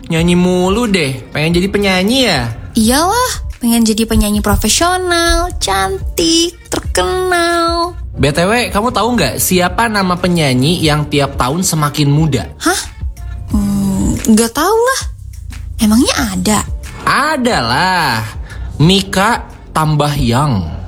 nyanyi mulu deh. Pengen jadi penyanyi ya? Iyalah, pengen jadi penyanyi profesional, cantik, terkenal. BTW, kamu tahu nggak siapa nama penyanyi yang tiap tahun semakin muda? Hah? Nggak tahu lah. Emangnya ada? Adalah Mika Tambahyang.